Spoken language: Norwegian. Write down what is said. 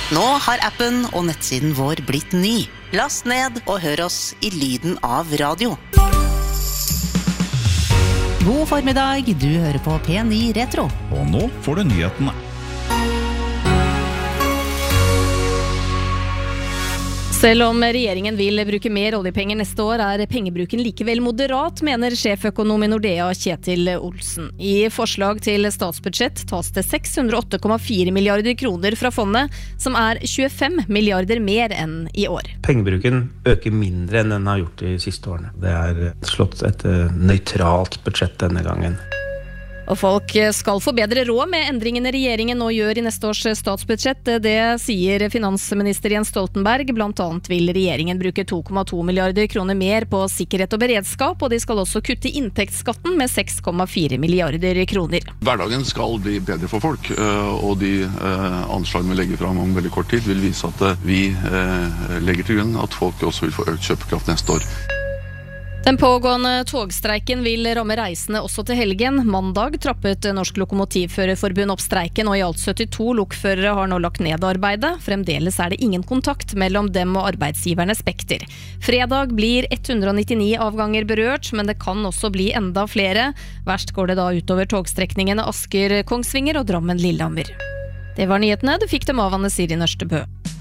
Nå har appen og nettsiden vår blitt ny. Last ned og hør oss i lyden av radio. God formiddag, du hører på P9 Retro. Og nå får du nyhetene. Selv om regjeringen vil bruke mer oljepenger neste år, pengebruken likevel moderat, mener sjeføkonom i Nordea Kjetil Olsen. I forslag til statsbudsjett tas det 608,4 milliarder kroner fra fondet, som 25 milliarder mer enn i år. Pengebruken øker mindre enn den har gjort de siste årene. Det slått et nøytralt budsjett denne gangen. Og folk skal få bedre råd med endringene regjeringen nå gjør i neste års statsbudsjett. Det sier finansminister Jens Stoltenberg. Blant annet vil regjeringen bruke 2,2 milliarder kroner mer på sikkerhet og beredskap, og de skal også kutte inntektsskatten med 6,4 milliarder kroner. Hverdagen skal bli bedre for folk, og de anslagene vi legger fram om veldig kort tid vil vise at vi legger til grunn at folk også vil få økt kjøpekraft neste år. Den pågående togstreiken vil ramme reisende også til helgen. Mandag trappet Norsk Lokomotivførerforbund opp streiken, og i alt 72 lokførere har nå lagt ned arbeidet. Fremdeles det ingen kontakt mellom dem og arbeidsgiverne Spekter. Fredag blir 199 avganger berørt, men det kan også bli enda flere. Verst går det da utover togstrekningene Asker, Kongsvinger og Drammen Lillehammer. Det var nyhetene, du fikk dem av Anne Siri Nørstebø.